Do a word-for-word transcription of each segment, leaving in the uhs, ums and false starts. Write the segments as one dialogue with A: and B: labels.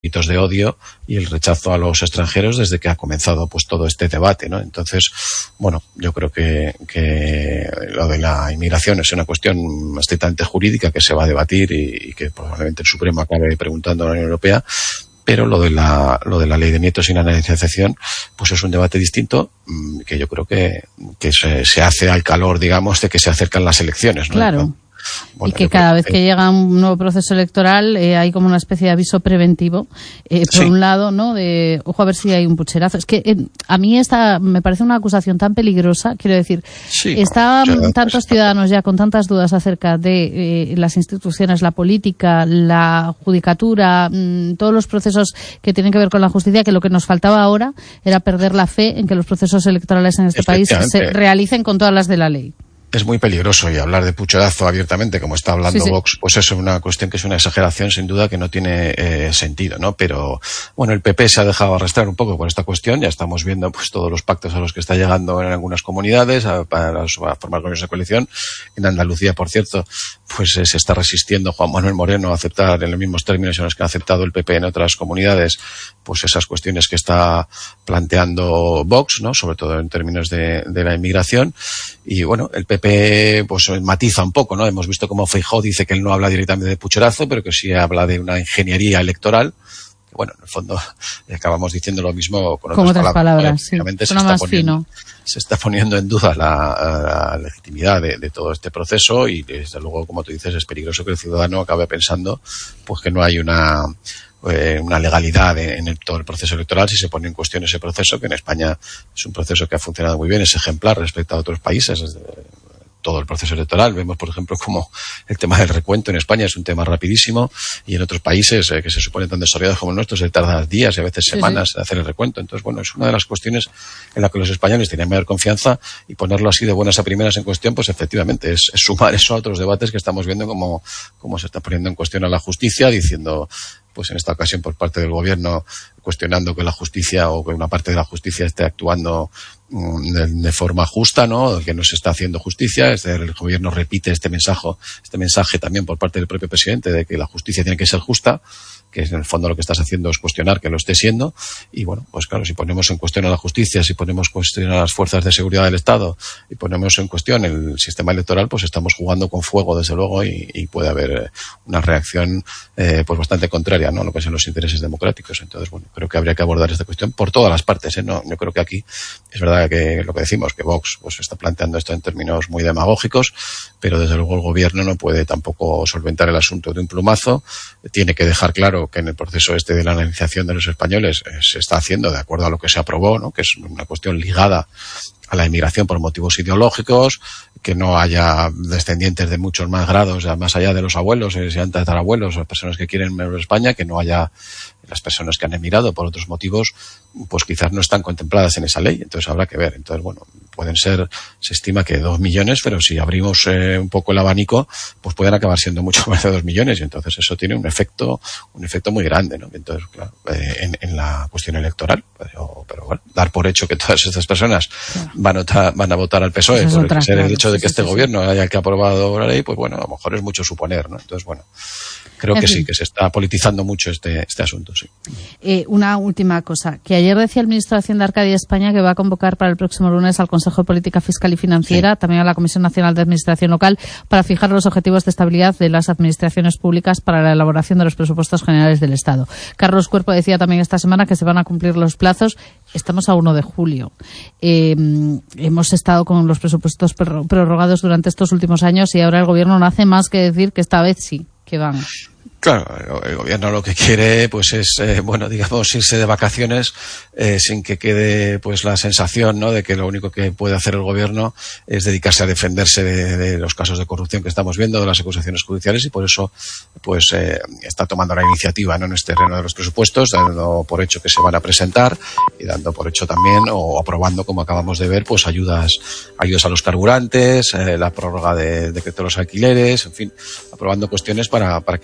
A: gritos de odio y el rechazo a los extranjeros desde que ha comenzado pues todo este debate, ¿no? Entonces, bueno, yo creo que, que lo de la inmigración es una cuestión estrictamente jurídica que se va a debatir y, y que probablemente el Supremo acabe preguntando a la Unión Europea. Pero lo de la lo de la ley de nietos y la nacionalización, pues es un debate distinto que yo creo que, que se, se hace al calor, digamos, de que se acercan las elecciones, ¿no?
B: Claro. Bueno, y que cada vez que, que llega un nuevo proceso electoral eh, hay como una especie de aviso preventivo, eh, por sí. un lado, ¿no? De, ojo, a ver si hay un pucherazo. Es que eh, a mí esta me parece una acusación tan peligrosa, quiero decir, sí, están no, tantos ciudadanos ya con tantas dudas acerca de eh, las instituciones, la política, la judicatura, mmm, todos los procesos que tienen que ver con la justicia, que lo que nos faltaba ahora era perder la fe en que los procesos electorales en este país se realicen con todas las de la ley.
A: Es muy peligroso, y hablar de pucherazo abiertamente, como está hablando sí, sí. Vox, pues eso es una cuestión que es una exageración sin duda que no tiene eh, sentido, ¿no? Pero, bueno, el P P se ha dejado arrastrar un poco por esta cuestión. Ya estamos viendo pues todos los pactos a los que está llegando en algunas comunidades a, para, para formar gobiernos de coalición. En Andalucía, por cierto, pues eh, se está resistiendo Juan Manuel Moreno a aceptar en los mismos términos en los que ha aceptado el P P en otras comunidades, pues esas cuestiones que está planteando Vox, ¿no? Sobre todo en términos de, de la inmigración. Y bueno, el P P pues matiza un poco, ¿no? Hemos visto cómo Feijóo dice que él no habla directamente de pucherazo, pero que sí habla de una ingeniería electoral. Bueno, en el fondo acabamos diciendo lo mismo con otras,
B: con otras palabras.
A: palabras
B: sí.
A: se, está
B: más
A: poniendo,
B: fino.
A: se está poniendo en duda la, la legitimidad de, de todo este proceso y desde luego, como tú dices, es peligroso que el ciudadano acabe pensando pues que no hay una eh, una legalidad en el, todo el proceso electoral si se pone en cuestión ese proceso, que en España es un proceso que ha funcionado muy bien, es ejemplar respecto a otros países. Es de, todo el proceso electoral. Vemos, por ejemplo, como el tema del recuento en España es un tema rapidísimo y en otros países eh, que se suponen tan desarrollados como el nuestro se tarda días y a veces semanas sí, sí. en hacer el recuento. Entonces, bueno, es una de las cuestiones en la que los españoles tienen mayor confianza y ponerlo así de buenas a primeras en cuestión, pues efectivamente es, es sumar eso a otros debates que estamos viendo como, como se está poniendo en cuestión a la justicia, diciendo pues en esta ocasión por parte del gobierno cuestionando que la justicia o que una parte de la justicia esté actuando de, de forma justa, ¿no? Que no se está haciendo justicia. Este, el gobierno repite este mensaje, este mensaje también por parte del propio presidente de que la justicia tiene que ser justa, que en el fondo lo que estás haciendo es cuestionar que lo esté siendo. Y bueno, pues claro, si ponemos en cuestión a la justicia, si ponemos en cuestión a las fuerzas de seguridad del Estado y ponemos en cuestión el sistema electoral, pues estamos jugando con fuego, desde luego, y, y puede haber una reacción eh, pues bastante contraria, ¿no? Lo que son los intereses democráticos. Entonces, bueno, creo que habría que abordar esta cuestión por todas las partes, ¿eh? No, yo creo que aquí es verdad que lo que decimos, que Vox pues está planteando esto en términos muy demagógicos, pero desde luego el gobierno no puede tampoco solventar el asunto de un plumazo. Tiene que dejar claro que en el proceso este de la analización de los españoles eh, se está haciendo de acuerdo a lo que se aprobó, ¿no? Que es una cuestión ligada a la inmigración por motivos ideológicos, que no haya descendientes de muchos más grados, más allá de los abuelos, eh, sean tatarabuelos o personas que quieren venir a España, que no haya las personas que han emigrado por otros motivos, pues quizás no están contempladas en esa ley. Entonces habrá que ver. Entonces, bueno, pueden ser, se estima que dos millones, pero si abrimos eh, un poco el abanico, pues pueden acabar siendo mucho más de dos millones y entonces eso tiene un efecto, un efecto muy grande, ¿no? Entonces, claro, eh, en, en la cuestión electoral, pero, pero bueno, dar por hecho que todas estas personas claro. van, a, van a votar al P S O E por otra, ser claro, el hecho de que sí, este sí, gobierno sí. haya que ha aprobado la ley, pues bueno, a lo mejor es mucho suponer, ¿no? Entonces, bueno, creo en que fin. sí, que se está politizando mucho este, este asunto, sí.
B: Eh, una última cosa, que ayer decía el ministro de Hacienda, Arcadio España, que va a convocar para el próximo lunes al Consejo de Política Fiscal y Financiera, sí. también a la Comisión Nacional de Administración Local, para fijar los objetivos de estabilidad de las administraciones públicas para la elaboración de los presupuestos generales del Estado. Carlos Cuerpo decía también esta semana que se van a cumplir los plazos. Estamos a uno de julio. Eh, hemos estado con los presupuestos prorrogados durante estos últimos años y ahora el Gobierno no hace más que decir que esta vez sí, que van.
A: Claro, el gobierno lo que quiere pues es, eh, bueno, digamos, irse de vacaciones eh, sin que quede pues la sensación, ¿no?, de que lo único que puede hacer el gobierno es dedicarse a defenderse de, de los casos de corrupción que estamos viendo, de las acusaciones judiciales, y por eso pues eh, está tomando la iniciativa, ¿no?, en este terreno de los presupuestos, dando por hecho que se van a presentar y dando por hecho también, o aprobando, como acabamos de ver, pues ayudas ayudas a los carburantes, eh, la prórroga de decreto de los alquileres, en fin, aprobando cuestiones para, para que se vea que el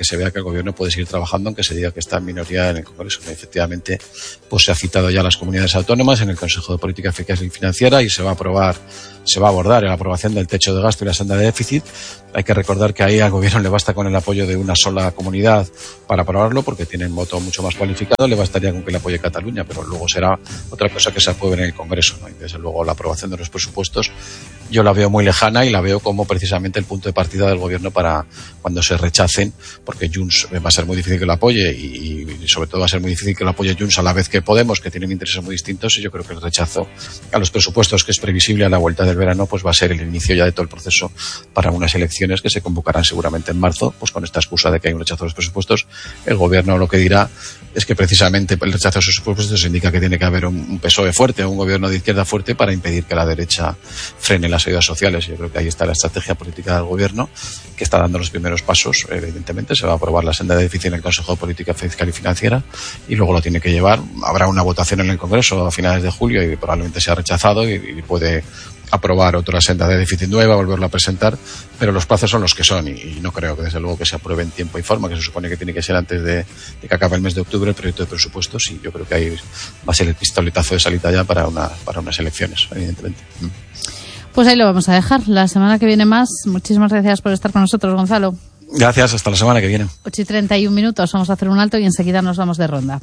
A: gobierno puede seguir trabajando aunque se diga que está en minoría en el Congreso. Y efectivamente, pues se ha citado ya a las comunidades autónomas en el Consejo de Política Fiscal y Financiera y se va a aprobar, se va a abordar la aprobación del techo de gasto y la senda de déficit. Hay que recordar que ahí al gobierno le basta con el apoyo de una sola comunidad para aprobarlo, porque tienen voto mucho más cualificado. Le bastaría con que le apoye Cataluña, pero luego será otra cosa que se apruebe en el Congreso, ¿no? Y desde luego la aprobación de los presupuestos yo la veo muy lejana y la veo como precisamente el punto de partida del gobierno para cuando se rechacen, porque Junts va a ser muy difícil que lo apoye y, y sobre todo va a ser muy difícil que lo apoye Junts a la vez que Podemos, que tienen intereses muy distintos, y yo creo que el rechazo a los presupuestos, que es previsible a la vuelta del verano, pues va a ser el inicio ya de todo el proceso para unas elecciones que se convocarán seguramente en marzo, pues con esta excusa de que hay un rechazo a los presupuestos. El gobierno lo que dirá es que precisamente el rechazo a esos presupuestos indica que tiene que haber un, un P S O E fuerte, un gobierno de izquierda fuerte para impedir que la derecha frene las ayudas sociales. Yo creo que ahí está la estrategia política del gobierno, que está dando los primeros pasos. Evidentemente se va a aprobar la senda de déficit en el Consejo de Política Fiscal y Financiera y luego lo tiene que llevar. Habrá una votación en el Congreso a finales de julio y probablemente sea rechazado y, y puede aprobar otra senda de déficit nueva, volverlo a presentar, pero los plazos son los que son y, y no creo que desde luego que se apruebe en tiempo y forma, que se supone que tiene que ser antes de, de que acabe el mes de octubre el proyecto de presupuestos, y yo creo que ahí va a ser el pistoletazo de salida ya para, una, para unas elecciones, evidentemente.
B: Pues ahí lo vamos a dejar. La semana que viene más. Muchísimas gracias por estar con nosotros, Gonzalo.
A: Gracias, hasta la semana que viene.
B: ocho y treinta y un minutos, vamos a hacer un alto y enseguida nos vamos de ronda.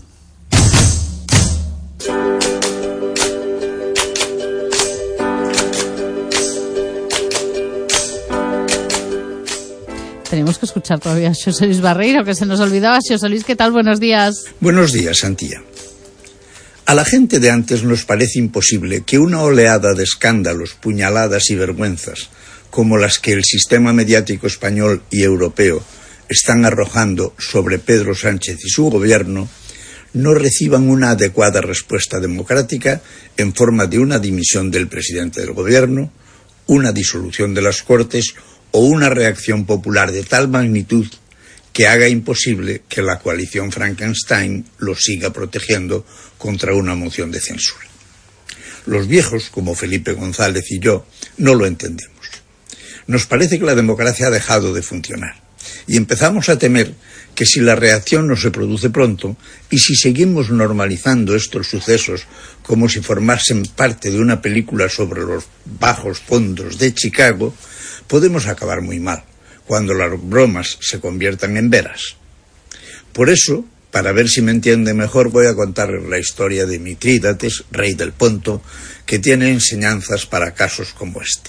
B: Tenemos que escuchar todavía a Xosé Luis Barreiro, que se nos olvidaba. Xosé Luis, ¿qué tal? Buenos días.
C: Buenos días, Santía. A la gente de antes nos parece imposible que una oleada de escándalos, puñaladas y vergüenzas, como las que el sistema mediático español y europeo están arrojando sobre Pedro Sánchez y su gobierno, no reciban una adecuada respuesta democrática en forma de una dimisión del presidente del gobierno, una disolución de las Cortes o una reacción popular de tal magnitud que haga imposible que la coalición Frankenstein lo siga protegiendo contra una moción de censura. Los viejos, como Felipe González y yo, no lo entendemos. Nos parece que la democracia ha dejado de funcionar y empezamos a temer que si la reacción no se produce pronto y si seguimos normalizando estos sucesos como si formasen parte de una película sobre los bajos fondos de Chicago, podemos acabar muy mal, cuando las bromas se conviertan en veras. Por eso, para ver si me entiende mejor, voy a contarles la historia de Mitrídates, rey del Ponto, que tiene enseñanzas para casos como este.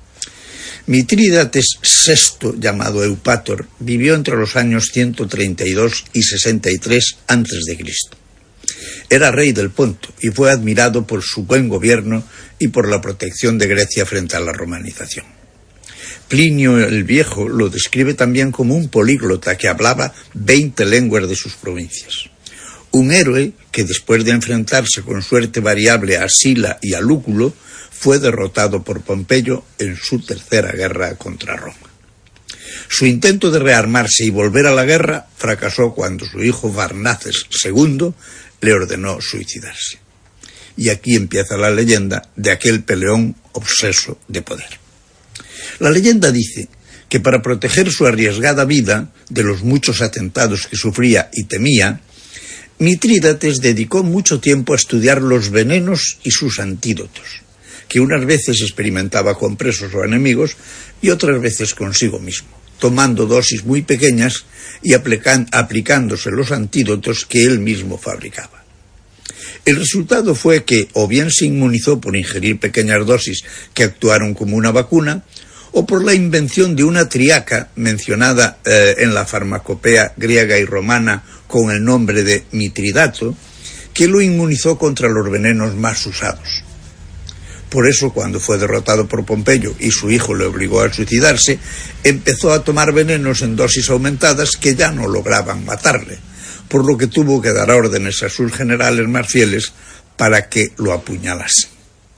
C: Mitrídates sexto, llamado Eupator, vivió entre los años ciento treinta y dos y sesenta y tres antes de Cristo. Era rey del Ponto y fue admirado por su buen gobierno y por la protección de Grecia frente a la romanización. Plinio el Viejo lo describe también como un políglota que hablaba veinte lenguas de sus provincias. Un héroe que, después de enfrentarse con suerte variable a Sila y a Lúculo, fue derrotado por Pompeyo en su tercera guerra contra Roma. Su intento de rearmarse y volver a la guerra fracasó cuando su hijo Farnaces segundo le ordenó suicidarse. Y aquí empieza la leyenda de aquel peleón obseso de poder. La leyenda dice que para proteger su arriesgada vida de los muchos atentados que sufría y temía, Mitrídates dedicó mucho tiempo a estudiar los venenos y sus antídotos, que unas veces experimentaba con presos o enemigos y otras veces consigo mismo, tomando dosis muy pequeñas y aplican, aplicándose los antídotos que él mismo fabricaba. El resultado fue que o bien se inmunizó por ingerir pequeñas dosis que actuaron como una vacuna, o por la invención de una triaca mencionada eh, en la farmacopea griega y romana con el nombre de Mitridato, que lo inmunizó contra los venenos más usados. Por eso, cuando fue derrotado por Pompeyo y su hijo le obligó a suicidarse, empezó a tomar venenos en dosis aumentadas que ya no lograban matarle, por lo que tuvo que dar órdenes a sus generales más fieles para que lo apuñalasen.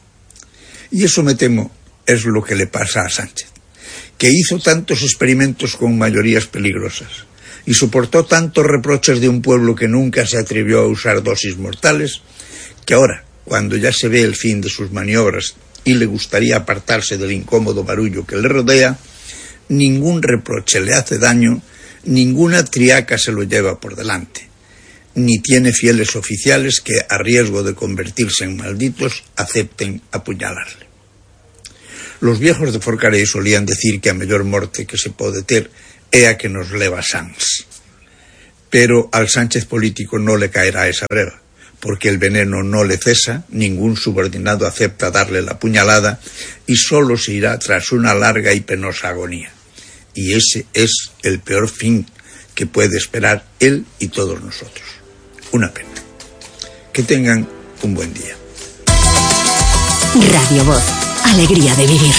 C: Y eso, me temo, es lo que le pasa a Sánchez, que hizo tantos experimentos con mayorías peligrosas y soportó tantos reproches de un pueblo que nunca se atrevió a usar dosis mortales, que ahora, cuando ya se ve el fin de sus maniobras y le gustaría apartarse del incómodo barullo que le rodea, ningún reproche le hace daño Ninguna triaca se lo lleva por delante, ni tiene fieles oficiales que, a riesgo de convertirse en malditos, acepten apuñalarle. Los viejos de Forcarei solían decir que a mellor morte que se pode ter é a que nos leva sans. Pero al Sánchez político no le caerá esa breva, porque el veneno no le cesa, ningún subordinado acepta darle la puñalada y solo se irá tras una larga y penosa agonía. Y ese es el peor fin que puede esperar él y todos nosotros. Una pena. Que tengan un buen día.
D: Radio Voz, alegría de vivir.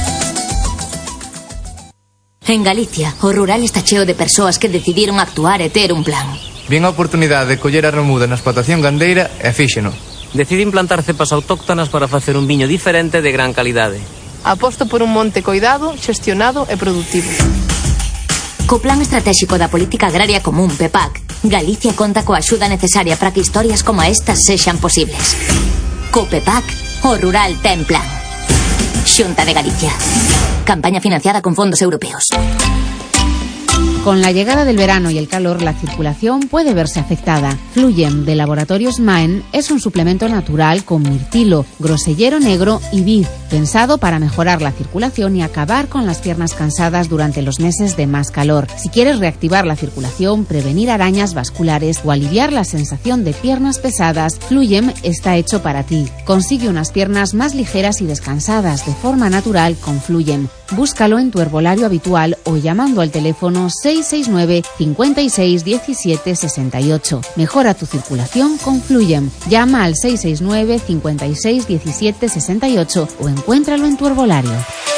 D: En Galicia, o rural está cheo de persoas que decidiron actuar e ter un plan.
E: Vien a oportunidade de coller a remuda na explotación gandeira e fíxeno.
F: Decidi implantar cepas autóctonas para facer un viño diferente de gran calidade.
G: Aposto por un monte coidado, xestionado e productivo.
D: Co Plan Estratégico da Política Agraria Común, P E P A C, Galicia conta coa axuda necesaria para que historias como estas sexan posibles. Co P E P A C, o rural ten plan. Xunta de Galicia. Campaña financiada con fondos europeos.
H: Con la llegada del verano y el calor, la circulación puede verse afectada. Fluyen de Laboratorios Maen es un suplemento natural con mirtilo, grosellero negro y vid, pensado para mejorar la circulación y acabar con las piernas cansadas durante los meses de más calor. Si quieres reactivar la circulación, prevenir arañas vasculares o aliviar la sensación de piernas pesadas, Fluyem está hecho para ti. Consigue unas piernas más ligeras y descansadas de forma natural con Fluyem. Búscalo en tu herbolario habitual o llamando al teléfono seis seis nueve, cinco seis, diecisiete, sesenta y ocho. Mejora tu circulación con Fluyem. Llama al seis seis nueve, cinco seis, diecisiete, sesenta y ocho o encuéntralo en tu herbolario.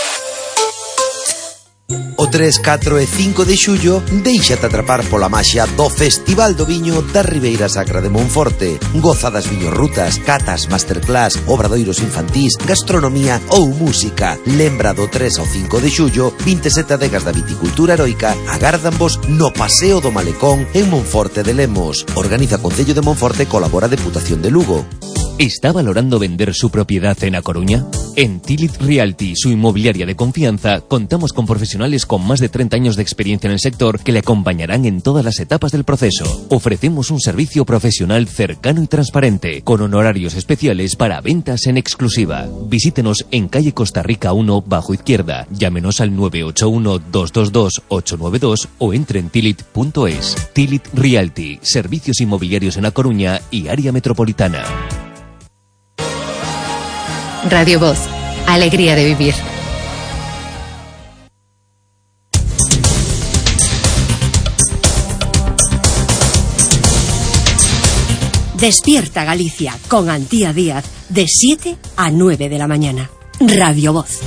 I: O tres, catro e cinco de xullo déixate atrapar pola maxia do Festival do Viño da Ribeira Sacra de Monforte. Goza das viñorrutas, catas, masterclass, obradoiros infantís, gastronomía ou música. Lembra do tres ao cinco de xullo, vinte e sete adegas da viticultura heroica agárdanvos no Paseo do Malecón en Monforte de Lemos. Organiza Concello de Monforte, colabora Deputación de Lugo.
J: ¿Está valorando vender su propiedad en A Coruña? En Tilit Realty, su inmobiliaria de confianza, contamos con profesionales con más de treinta años de experiencia en el sector que le acompañarán en todas las etapas del proceso. Ofrecemos un servicio profesional cercano y transparente, con honorarios especiales para ventas en exclusiva. Visítenos en calle Costa Rica uno, bajo izquierda. Llámenos al nueve ocho uno, dos dos dos, ocho nueve dos o entre en tilit punto es. Tilit Realty, servicios inmobiliarios en A Coruña y área metropolitana.
K: Radio Voz, alegría de vivir.
L: Despierta Galicia con Antía Díaz de siete a nueve de la mañana. Radio Voz.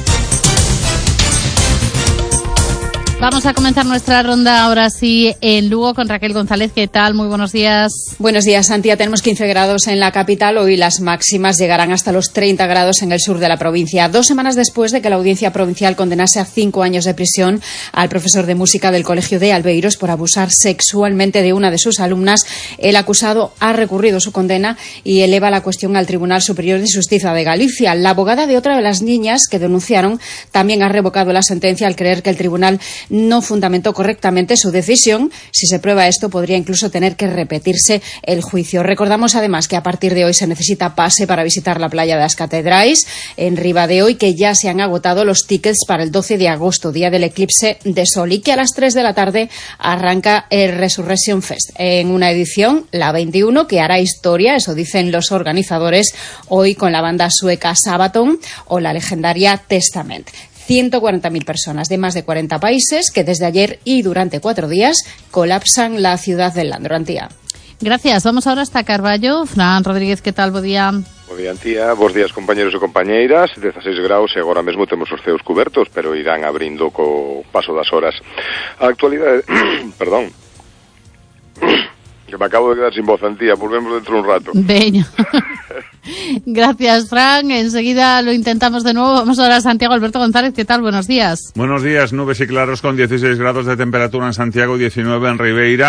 B: Vamos a comenzar nuestra ronda ahora sí en Lugo con Raquel González. ¿Qué tal? Muy buenos días.
M: Buenos días, Santia. Tenemos quince grados en la capital. Hoy las máximas llegarán hasta los treinta grados en el sur de la provincia. Dos semanas después de que la Audiencia Provincial condenase a cinco años de prisión al profesor de música del Colegio de Albeiros por abusar sexualmente de una de sus alumnas, el acusado ha recurrido su condena y eleva la cuestión al Tribunal Superior de Justicia de Galicia. La abogada de otra de las niñas que denunciaron también ha revocado la sentencia al creer que el tribunal no fundamentó correctamente su decisión. Si se prueba esto, podría incluso tener que repetirse el juicio. Recordamos además que a partir de hoy se necesita pase para visitar la playa de las Catedrais en Ribadeo y que ya se han agotado los tickets para el doce de agosto, día del eclipse de sol, y que a las tres de la tarde arranca el Resurrection Fest en una edición, la veintiuno, que hará historia, eso dicen los organizadores, hoy con la banda sueca Sabaton o la legendaria Testament. ciento cuarenta mil personas de más de cuarenta países que desde ayer y durante cuatro días colapsan la ciudad del Landro. Antía.
B: Gracias. Vamos ahora hasta Carballo. Fran Rodríguez, ¿qué tal? Bo día.
N: Bo día, Antía. Bos días, compañeros e compañeiras. dezaseis graus e agora mesmo temos os ceos cubertos, pero irán abrindo co paso das horas. A actualidade... Perdón. Que me acabo de quedar sin voz, Antía. Volvemos dentro de un rato.
B: Veño. Gracias, Fran. Enseguida lo intentamos de nuevo. Vamos ahora a Santiago. Alberto González, ¿qué tal? Buenos días.
O: Buenos días. Nubes y claros con dieciséis grados de temperatura en Santiago, diecinueve en Ribeira.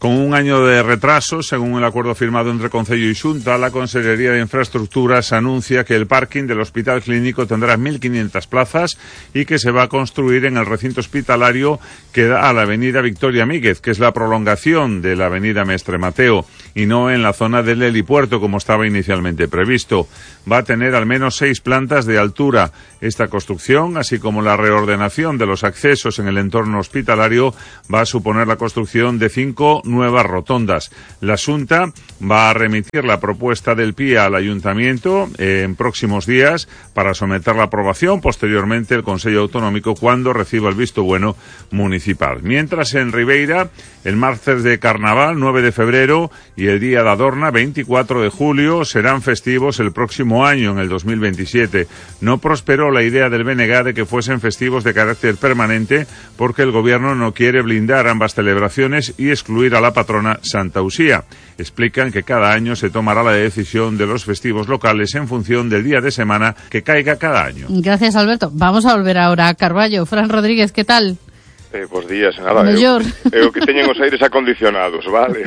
O: Con un año de retraso, según el acuerdo firmado entre Concello y Xunta, la Consellería de Infraestructuras anuncia que el parking del Hospital Clínico tendrá mil quinientas plazas y que se va a construir en el recinto hospitalario que da a la avenida Victoria Míguez, que es la prolongación de la avenida Mestre Mateo, y no en la zona del helipuerto como estaba inicialmente previsto. Va a tener al menos seis plantas de altura. Esta construcción, así como la reordenación de los accesos en el entorno hospitalario, va a suponer la construcción de cinco nuevas rotondas. La Xunta va a remitir la propuesta del P I A al Ayuntamiento eh, en próximos días para someter la aprobación, posteriormente el Consello Autonómico cuando reciba el visto bueno municipal. Mientras en Ribeira, el martes de Carnaval, nueve de febrero, y el Día de Adorna, veinticuatro de julio, serán festivos el próximo año, en el dos mil veintisiete. No prosperó la idea del B N G de que fuesen festivos de carácter permanente porque el Gobierno no quiere blindar ambas celebraciones y excluir a la patrona Santa Usía. Explican que cada año se tomará la decisión de los festivos locales en función del día de semana que caiga cada año.
B: Gracias, Alberto. Vamos a volver ahora a Carballo. Fran Rodríguez, ¿qué tal?
N: Eh, bos días, nada, eu, eu que teñen os aires acondicionados, vale?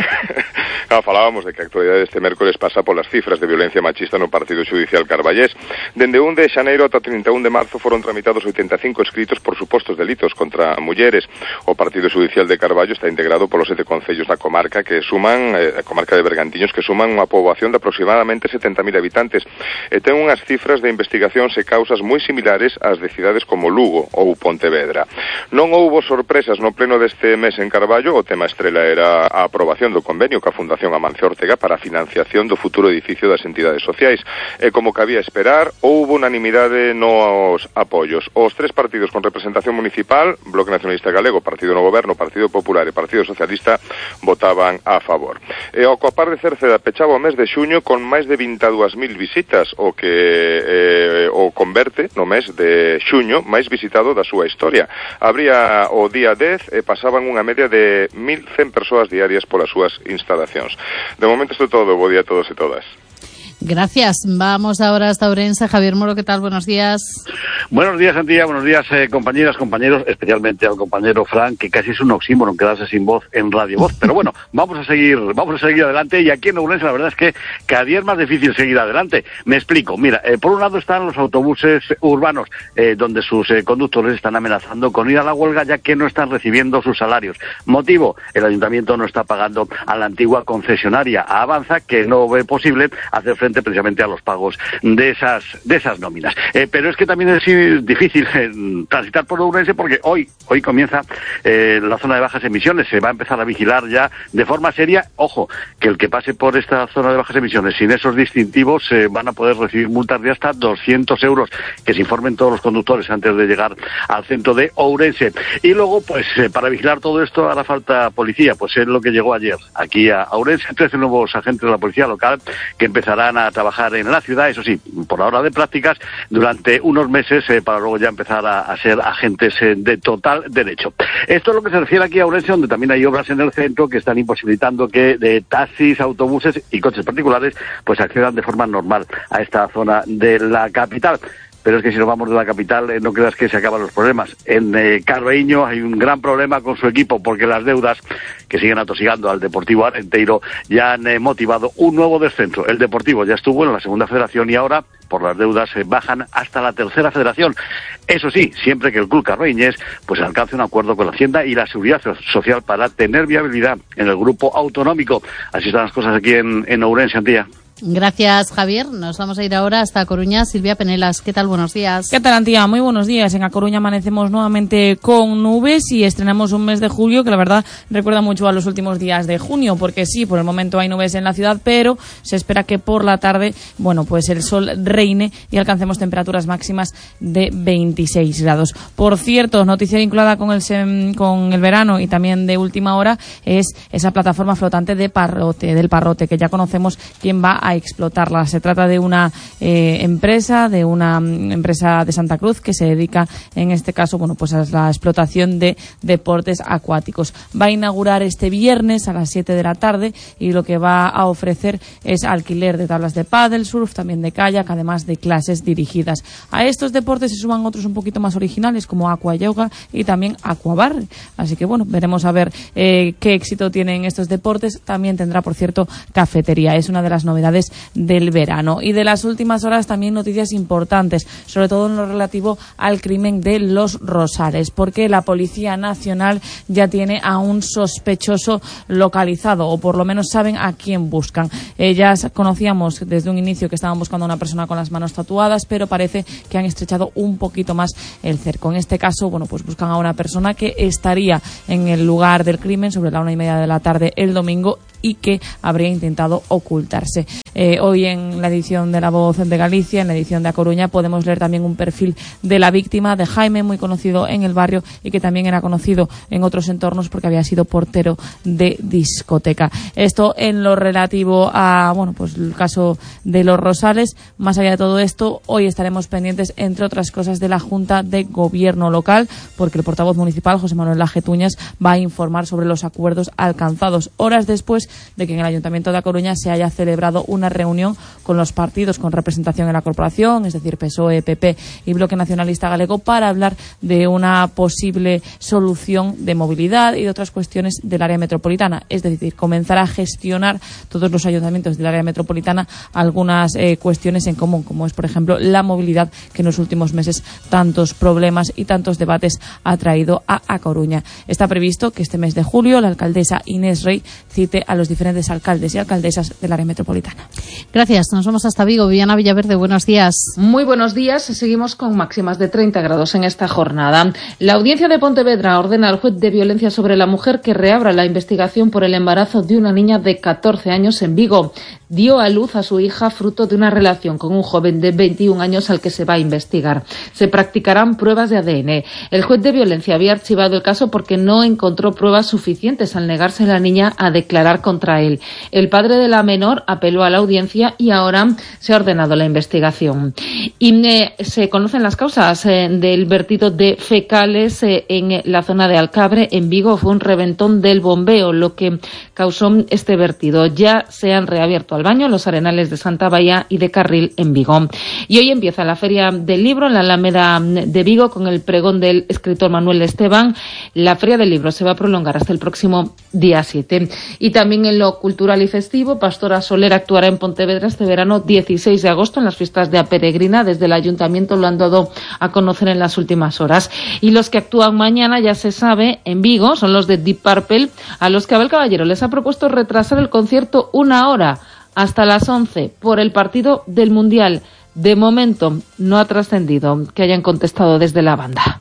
N: Ah, falábamos de que a actualidade este mércores pasa polas cifras de violencia machista no Partido Xudicial Carballés. Dende un de xaneiro ata trinta e un de marzo foron tramitados oitenta e cinco escritos por supostos delitos contra mulleres. O Partido Xudicial de Carballo está integrado polos sete concellos da comarca que suman, eh, a comarca de Bergantiños, que suman unha poboación de aproximadamente setenta mil habitantes e ten unhas cifras de investigacións e causas moi similares ás de cidades como Lugo ou Pontevedra. Non houbo sorpresas no pleno deste mes en Carballo. O tema estrela era a aprobación do convenio ca Fundación Amancio Ortega para a financiación do futuro edificio das entidades sociais. E como cabía esperar, houbo unanimidade nos apoios. Os tres partidos con representación municipal, Bloque Nacionalista Galego, Partido no Goberno, Partido Popular e Partido Socialista, votaban a favor. E o Copar de Cerceda pechaba o mes de xuño con máis de vinte e dúas mil visitas, o que eh, o converte no mes de xuño máis visitado da súa historia. Habría o día dez e pasaban unha media de mil cen persoas diarias polas súas instalacións. De momento isto todo, bo día a todos e todas.
B: Gracias. Vamos ahora hasta Ourense. Javier Moro, ¿qué tal? Buenos días.
P: Buenos días, Antía. Buenos días, eh, compañeras, compañeros, especialmente al compañero Frank, que casi es un oxímoron quedarse sin voz en Radio Voz. Pero bueno, vamos a seguir, vamos a seguir adelante. Y aquí en Ourense la verdad es que cada día es más difícil seguir adelante. Me explico. Mira, eh, por un lado están los autobuses urbanos, eh, donde sus eh, conductores están amenazando con ir a la huelga ya que no están recibiendo sus salarios. Motivo, el ayuntamiento no está pagando a la antigua concesionaria, a Avanza, que no ve posible hacer frente precisamente a los pagos de esas de esas nóminas. Eh, pero es que también es difícil eh, transitar por Ourense porque hoy hoy comienza eh, la zona de bajas emisiones. Se va a empezar a vigilar ya de forma seria. Ojo, que el que pase por esta zona de bajas emisiones sin esos distintivos eh, van a poder recibir multas de hasta doscientos euros, que se informen todos los conductores antes de llegar al centro de Ourense. Y luego, pues eh, para vigilar todo esto hará falta policía. Pues es lo que llegó ayer aquí a Ourense, trece nuevos agentes de la policía local que empezarán a trabajar en la ciudad, eso sí, por la hora de prácticas, durante unos meses eh, para luego ya empezar a, a ser agentes eh, de total derecho. Esto es lo que se refiere aquí a Ourense, donde también hay obras en el centro que están imposibilitando que de taxis, autobuses y coches particulares pues accedan de forma normal a esta zona de la capital. Pero es que si nos vamos de la capital, eh, no creas que se acaban los problemas. En eh, Carballiño hay un gran problema con su equipo, porque las deudas que siguen atosigando al Deportivo Arenteiro ya han eh, motivado un nuevo descenso. El Deportivo ya estuvo en la segunda federación y ahora, por las deudas, se eh, bajan hasta la tercera federación. Eso sí, siempre que el club carballiñés pues alcance un acuerdo con la Hacienda y la Seguridad Social para tener viabilidad en el grupo autonómico. Así están las cosas aquí en, en Ourense, Antía.
B: Gracias, Javier. Nos vamos a ir ahora hasta Coruña. Silvia Penelas, ¿qué tal? Buenos días.
Q: ¿Qué tal, Antía? Muy buenos días. En A Coruña amanecemos nuevamente con nubes y estrenamos un mes de julio que la verdad recuerda mucho a los últimos días de junio, porque sí, por el momento hay nubes en la ciudad, pero se espera que por la tarde, bueno, pues el sol reine y alcancemos temperaturas máximas de veintiséis grados. Por cierto, noticia vinculada con el sem, con el verano y también de última hora es esa plataforma flotante de Parrote, del Parrote, que ya conocemos quién va a explotarla. Se trata de una eh, empresa, de una um, empresa de Santa Cruz que se dedica, en este caso, bueno, pues a la explotación de deportes acuáticos. Va a inaugurar este viernes a las siete de la tarde y lo que va a ofrecer es alquiler de tablas de pádel, surf, también de kayak, además de clases dirigidas. A estos deportes se suman otros un poquito más originales como aqua yoga y también aquabar. Así que bueno, veremos a ver eh, qué éxito tienen estos deportes. También tendrá, por cierto, cafetería. Es una de las novedades del verano. Y de las últimas horas también noticias importantes, sobre todo en lo relativo al crimen de Los Rosales, porque la Policía Nacional ya tiene a un sospechoso localizado, o por lo menos saben a quién buscan. Eh, ya conocíamos desde un inicio que estaban buscando a una persona con las manos tatuadas, pero parece que han estrechado un poquito más el cerco. En este caso, bueno, pues buscan a una persona que estaría en el lugar del crimen sobre la una y media de la tarde el domingo y que habría intentado ocultarse. Eh, hoy en la edición de La Voz de Galicia, en la edición de A Coruña, podemos leer también un perfil de la víctima, de Jaime, muy conocido en el barrio y que también era conocido en otros entornos porque había sido portero de discoteca. Esto en lo relativo a, bueno, pues el caso de Los Rosales. Más allá de todo esto, hoy estaremos pendientes, entre otras cosas, de la Junta de Gobierno local, porque el portavoz municipal, José Manuel Lajetuñas, va a informar sobre los acuerdos alcanzados horas después de que en el Ayuntamiento de A Coruña se haya celebrado una reunión con los partidos con representación en la corporación, es decir, P S O E, P P y Bloque Nacionalista Galego, para hablar de una posible solución de movilidad y de otras cuestiones del área metropolitana. Es decir, comenzar a gestionar todos los ayuntamientos del área metropolitana algunas eh, cuestiones en común, como es, por ejemplo, la movilidad, que en los últimos meses tantos problemas y tantos debates ha traído a A Coruña. Está previsto que este mes de julio la alcaldesa Inés Rey cite a los diferentes alcaldes y alcaldesas del área metropolitana.
B: Gracias. Nos vamos hasta Vigo. Viviana Villaverde, buenos días.
R: Muy buenos días. Seguimos con máximas de treinta grados en esta jornada. La Audiencia de Pontevedra ordena al juez de violencia sobre la mujer que reabra la investigación por el embarazo de una niña de catorce años en Vigo. Dio a luz a su hija fruto de una relación con un joven de veintiún años al que se va a investigar. Se practicarán pruebas de A D N. El juez de violencia había archivado el caso porque no encontró pruebas suficientes al negarse la niña a declarar contra él. El padre de la menor apeló a la audiencia y ahora se ha ordenado la investigación. Y eh, se conocen las causas eh, del vertido de fecales eh, en la zona de Alcabre, en Vigo. Fue un reventón del bombeo lo que causó este vertido. Ya se han reabierto al baño los arenales de Santa Bahía y de Carril en Vigo. Y hoy empieza la Feria del Libro en la Alameda de Vigo con el pregón del escritor Manuel Esteban. La Feria del Libro se va a prolongar hasta el próximo día siete. Y también en lo cultural y festivo, Pastora Soler actuará en Pontevedra este verano dieciséis de agosto en las fiestas de A Peregrina. Desde el Ayuntamiento lo han dado a conocer en las últimas horas. Y los que actúan mañana, ya se sabe, en Vigo, son los de Deep Purple, a los que Abel Caballero les ha propuesto retrasar el concierto una hora, hasta las once, por el partido del Mundial. De momento no ha trascendido que hayan contestado desde la banda.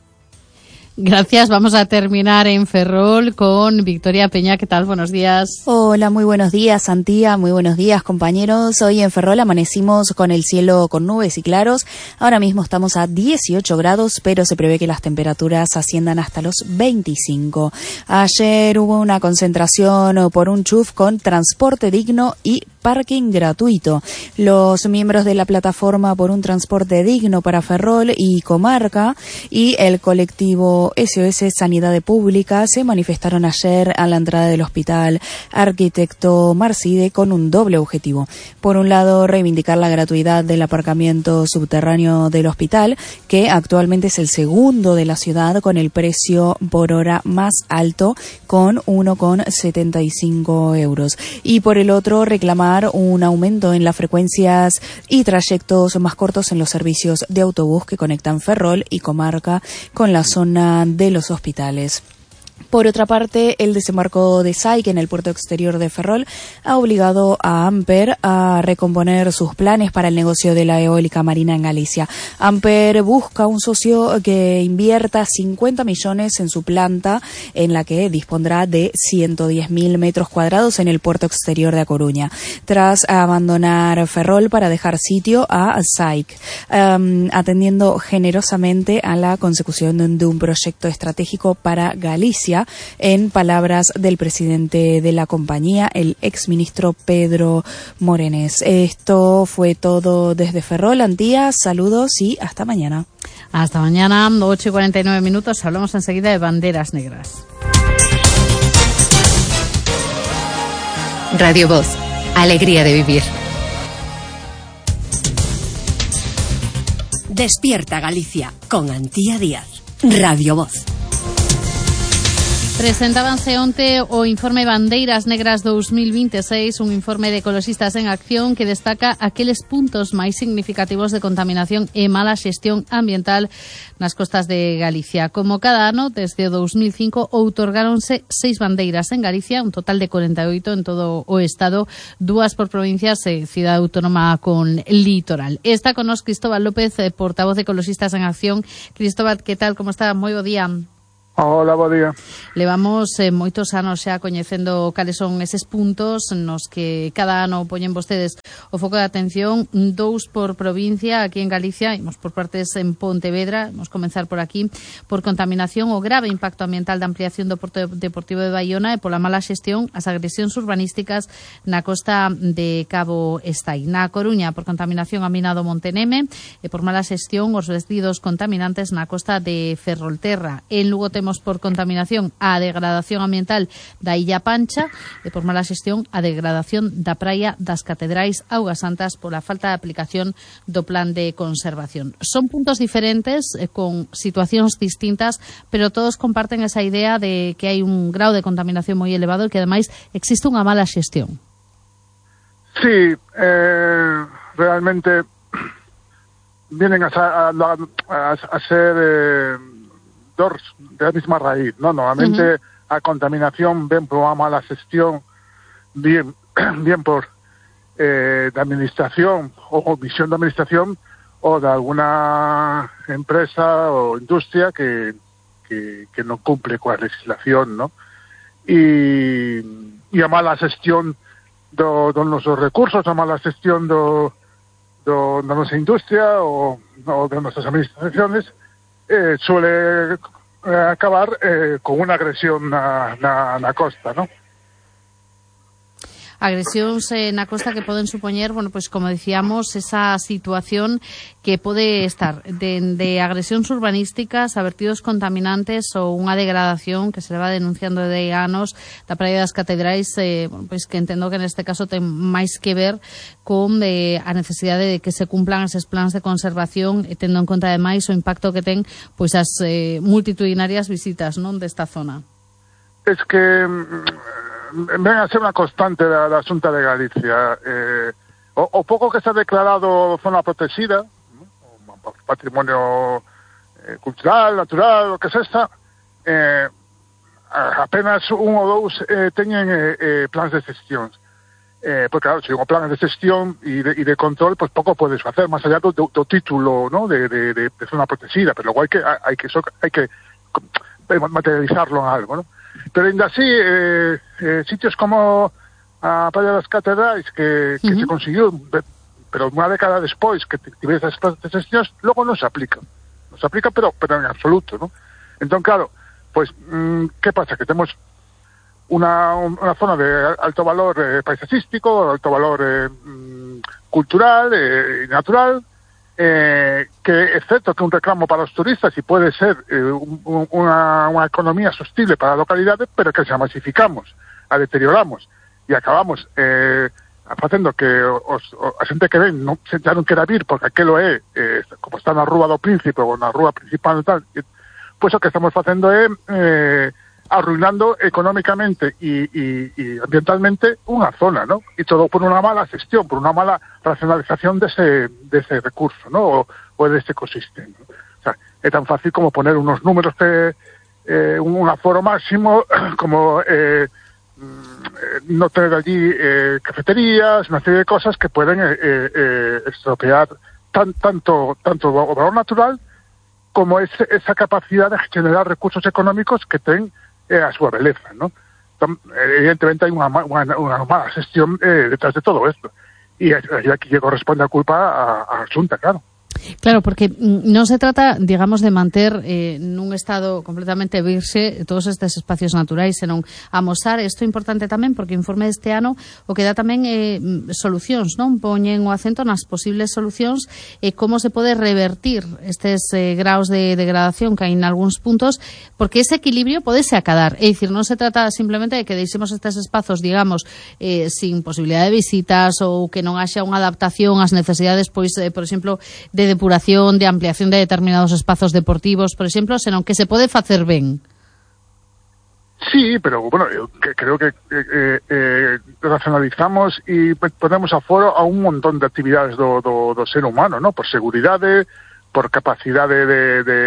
B: Gracias. Vamos a terminar en Ferrol con Victoria Peña. ¿Qué tal? Buenos días.
S: Hola, muy buenos días, Antía. Muy buenos días, compañeros. Hoy en Ferrol amanecimos con el cielo con nubes y claros. Ahora mismo estamos a dieciocho grados, pero se prevé que las temperaturas asciendan hasta los veinticinco. Ayer hubo una concentración por un chuf con transporte digno y parking gratuito. Los miembros de la plataforma por un transporte digno para Ferrol y comarca y el colectivo S O S Sanidad Pública se manifestaron ayer a la entrada del Hospital Arquitecto Marcide con un doble objetivo. Por un lado, reivindicar la gratuidad del aparcamiento subterráneo del hospital, que actualmente es el segundo de la ciudad con el precio por hora más alto, con uno con setenta y cinco euros. Y por el otro, reclamar un aumento en las frecuencias y trayectos más cortos en los servicios de autobús que conectan Ferrol y comarca con la zona de los hospitales. Por otra parte, el desembarco de S A I C en el puerto exterior de Ferrol ha obligado a Amper a recomponer sus planes para el negocio de la eólica marina en Galicia. Amper busca un socio que invierta cincuenta millones en su planta, en la que dispondrá de ciento diez mil metros cuadrados en el puerto exterior de A Coruña, tras abandonar Ferrol para dejar sitio a S A I C, um, atendiendo generosamente a la consecución de un proyecto estratégico para Galicia. Galicia, en palabras del presidente de la compañía, el exministro Pedro Morenés. Esto fue todo desde Ferrol, Antía. Saludos y hasta mañana.
B: Hasta mañana, ocho y cuarenta y nueve minutos. Hablamos enseguida de banderas negras.
K: Radio Voz, alegría de vivir.
L: Despierta Galicia con Antía Díaz. Radio Voz.
B: Presentábanse onte o informe Bandeiras Negras dos mil veintiséis, un informe de Ecologistas en Acción que destaca aqueles puntos máis significativos de contaminación e mala xestión ambiental nas costas de Galicia. Como cada ano, desde o dos mil cinco, outorgáronse seis bandeiras en Galicia, un total de cuarenta y oito en todo o estado, dúas por provincias e cidade autónoma con litoral. Está con nos Cristóbal López, portavoz de Ecologistas en Acción. Cristóbal, que tal? Como está? Moi bo día.
T: Hola, bo día.
B: Levamos eh, moitos anos xa coñecendo cales son eses puntos nos que cada ano poñen vostedes o foco de atención, dous por provincia aquí en Galicia, imos por partes en Pontevedra, vamos comenzar por aquí, por contaminación, o grave impacto ambiental da ampliación do Porto Deportivo de Baiona e pola mala xestión, as agresións urbanísticas na costa de Cabo Estai. Na Coruña, por contaminación a mina do Monteneme e por mala xestión os residuos contaminantes na costa de Ferrolterra. En Lugo temos por contaminación a degradación ambiental da Illa Pancha e por mala xestión a degradación da praia das Catedrais Augas Santas pola falta de aplicación do plan de conservación. Son puntos diferentes, eh, con situacións distintas, pero todos comparten esa idea de que hai un grado de contaminación moi elevado e que ademais existe unha mala xestión.
T: Sí, eh, realmente vienen a, a, a, a ser eh, de la misma raíz, ¿no? Normalmente uh-huh. a contaminación ven por una mala gestión, bien, bien por eh, de administración o omisión de administración o de alguna empresa o industria que, que, que no cumple con la legislación, ¿no? Y, y a mala gestión de nuestros recursos, a mala gestión de nuestra industria o, o de nuestras administraciones, Eh, suele eh, acabar eh, con una agresión na, na, na costa, ¿no?
B: Agresións eh, na costa que poden supoñer, bueno, pues como decíamos, esa situación que pode estar de, de agresións urbanísticas a vertidos contaminantes ou unha degradación que se leva denunciando de anos da praia das Catedrais, eh, bueno, pues que entendo que neste caso ten máis que ver con eh, a necesidade de que se cumplan eses plans de conservación e tendo en conta ademais o impacto que ten pois as eh, multitudinarias visitas, non, desta zona.
T: Es que ven a ser una constante de la Xunta de Galicia. Eh, o, o poco que se ha declarado zona protegida, ¿no? Patrimonio eh, cultural, natural, lo que es esta, eh, apenas un o dous eh, teñen eh, eh, plans de gestión. Eh, porque claro, se un plan de gestión y de, y de control, pues poco puedes hacer, más allá do, do título, ¿no? de, de, de, de zona protegida, pero luego hay que, hay que, hay que materializarlo en algo, ¿no? Pero ainda así, eh, eh, sitios como a Praia das Catedrais, que, que uh-huh. se consiguió, pero unha década despois que tivese as plazas de gestión, logo non se aplica. Non se aplica, pero, pero en absoluto, ¿no? Entón, claro, pues, mmm, que pasa? Que temos unha, unha zona de alto valor eh, paisajístico, alto valor eh, cultural e eh, natural, Eh, que excepto que un reclamo para os turistas y puede ser eh, un, una, unha economía sostible para a localidade, pero que se masificamos, a deterioramos e acabamos eh, facendo que os, o, a xente que ven non, xa non quera vir porque aquelo é eh, como está na Rúa do Príncipe ou na Rúa Principal e tal, pois o que estamos facendo é eh, arruinando económicamente y, y, y ambientalmente unha zona, ¿no? Y todo por unha mala gestión, por unha mala racionalización de ese, de ese recurso, ¿no? O, o de ese ecosistema. O sea, é tan fácil como poner unos números de eh, un aforo máximo, como eh, no tener allí eh, cafeterías, una serie de cosas que pueden eh, eh, estropear tan, tanto, tanto o valor natural como ese, esa capacidad de generar recursos económicos que ten eh, a súa beleza, ¿no? Entonces, evidentemente hai unha, unha, unha mala gestión eh, detrás de todo esto. E aquí lle corresponde a culpa a, a Xunta, claro.
B: Claro, porque non se trata, digamos, de manter eh, nun estado completamente virxe todos estes espacios naturais, senón amosar, isto é importante tamén, porque o informe deste ano o que dá tamén eh, solucións, non? Poñen o acento nas posibles solucións e eh, como se pode revertir estes eh, graus de degradación que hai en algúns puntos, porque ese equilibrio podese acadar, é dicir, non se trata simplemente de que deixemos estes espazos, digamos, eh, sin posibilidade de visitas ou que non haxa unha adaptación ás necesidades, pois, eh, por exemplo, de depuración, de ampliación de determinados espazos deportivos, por exemplo, senón que se pode facer ben.
T: Sí, pero bueno, yo creo que eh, eh, racionalizamos y ponemos aforo a un montón de actividades do, do, do ser humano, ¿no? Por seguridade, por capacidade de, de,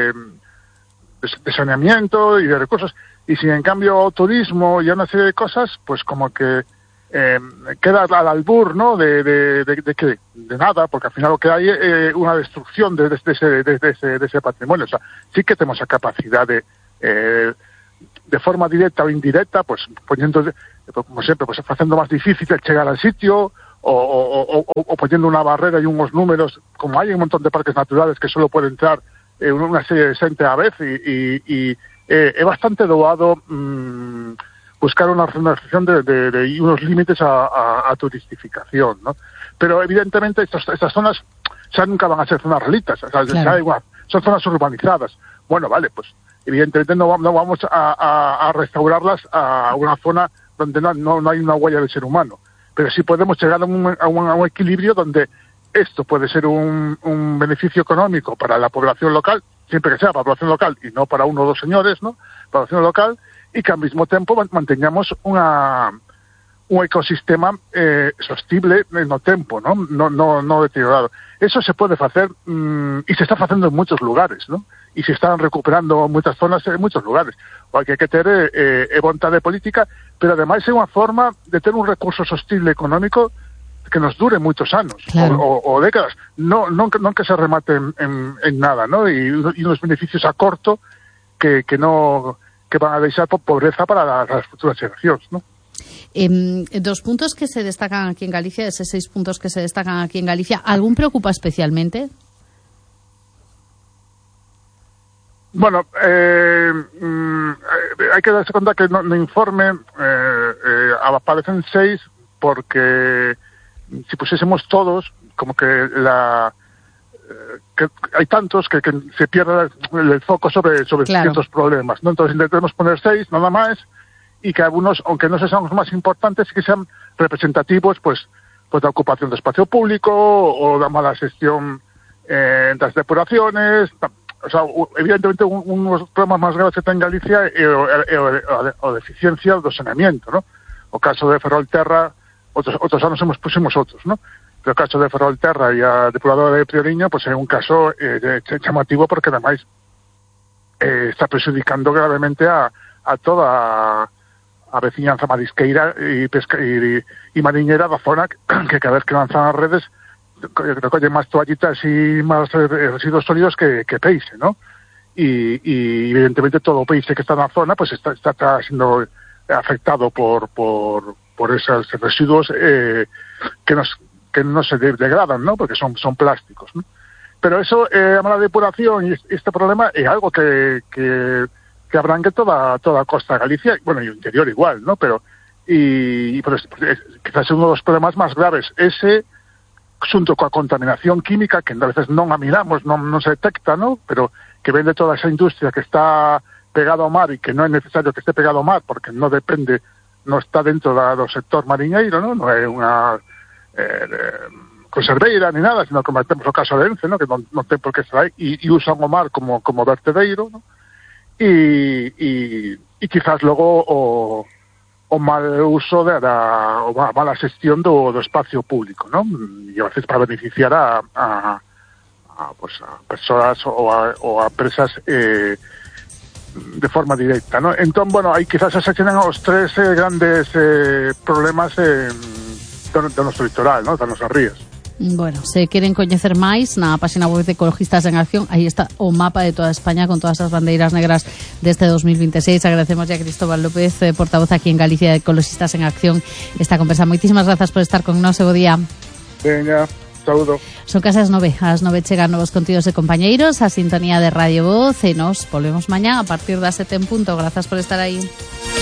T: de saneamiento y de recursos. Y si en cambio turismo y una serie de cosas, pues como que Eh, queda al albur, ¿no? De, de, de, de, de, de nada, porque al final lo que hay es eh, una destrucción de, de, de, ese, de, de, ese, de ese patrimonio. O sea, sí que tenemos esa capacidad de, eh, de forma directa o indirecta, pues poniendo, como siempre, pues haciendo más difícil llegar al sitio, o, o, o, o poniendo una barrera y unos números, como hay un montón de parques naturales que solo puede entrar eh, una serie de gente a vez, y, y, y eh, es bastante doado mmm, buscar una racionalización de, de, de, y unos límites a, a, a turistificación, ¿no? Pero evidentemente estas, estas zonas ya nunca van a ser zonas relitas, o sea, claro. igual, son zonas urbanizadas. Bueno, vale, pues evidentemente no, no vamos a, a, a restaurarlas a una zona donde no, no, no hay una huella del ser humano, pero sí podemos llegar a un, a un, a un equilibrio donde esto puede ser un, un beneficio económico para la población local, siempre que sea para la población local y no para uno o dos señores, ¿no? Población local, y que al mismo tiempo mantengamos una, un ecosistema eh, sostenible no tempo, ¿no? No, no, no deteriorado. Eso se puede hacer mmm, y se está haciendo en muchos lugares, ¿no? Y se están recuperando muchas zonas en muchos lugares. O hay que tener eh, eh, voluntad de política, pero además es una forma de tener un recurso sostenible económico que nos dure muchos años, claro. o, o, o décadas, no, no, no que se remate en, en, en nada, ¿no? Y, y unos beneficios a corto que, que no que van a deixar por pobreza para las, las futuras generaciones, ¿no?
B: Eh, dos puntos que se destacan aquí en Galicia, esos seis puntos que se destacan aquí en Galicia, ¿algún preocupa especialmente?
T: Bueno, eh, mm, hay que darse cuenta que no, no informe eh, eh, aparecen seis porque si pusiésemos todos, como que la que hay tantos que, que se pierde el, el foco sobre, sobre claro. ciertos problemas, ¿no? Entonces intentemos poner seis, nada más, y que algunos, aunque no sean los más importantes, que sean representativos, pues, pues de ocupación de espacio público o de mala gestión eh, en las depuraciones. O sea, evidentemente un, unos problemas más graves que está en Galicia é o, o, o de eficiencia do saneamiento, ¿no? O caso de Ferrolterra, otros, otros anos hemos pusimos outros, ¿no? Pero o caso de Ferrolterra e a depuradora de Prioriño, pues é un caso eh, chamativo porque ademais eh, está prejudicando gravemente a, a toda a, a veciñanza marisqueira e, pesca, e, e mariñera da zona que, que cada vez que lanzan as redes recogen máis toallitas e máis residuos sólidos que, que peixe, ¿no? Y, y evidentemente todo o peixe que está na zona pues está, está, está siendo afectado por, por, por esos residuos eh, que nos que no se degradan, ¿no? Porque son, son plásticos, ¿no? Pero eso, eh, a mala depuración y este problema es algo que, que, que abrangue toda, toda Costa de Galicia, bueno, y el interior igual, ¿no? Pero, y, y pues, quizás es uno de los problemas más graves. Ese, junto con la contaminación química, que a veces no miramos, no, no se detecta, ¿no? Pero que ven de toda esa industria que está pegado ao mar y que no es necesario que esté pegado ao mar, porque no depende, no está dentro del sector mariñeiro, ¿no? No es una Eh, conserveira ni nada, sino que metemos o caso de Ence, ¿no? Que non, non ten por que estar aí e, e usan o mar como, como vertedeiro, ¿no? E, e, e quizás logo o, o mal uso de da, o mala xestión do, do espacio público, ¿no? E a veces para beneficiar a, a, a, pues a persoas ou a, ou a empresas eh, de forma directa, ¿no? Entón, bueno, aí quizás se xenan os tres eh, grandes eh, problemas eh, do noso litoral, ¿no? Das nosas rías.
B: Bueno, se queren coñecer máis na página web de Ecologistas en Acción, aí está o mapa de toda España con todas as bandeiras negras deste dos mil veintiséis. Agradecemos a Cristóbal López, eh, portavoz aquí en Galicia de Ecologistas en Acción, esta conversa. Moitísimas grazas por estar con nós, bo día.
T: Veña. Saludo.
B: Son casas nove, a las nove chegan novos contidos de compañeiros, a sintonía de Radio Voz, e nos volvemos mañana a partir das sete en punto. Gracias por estar aí.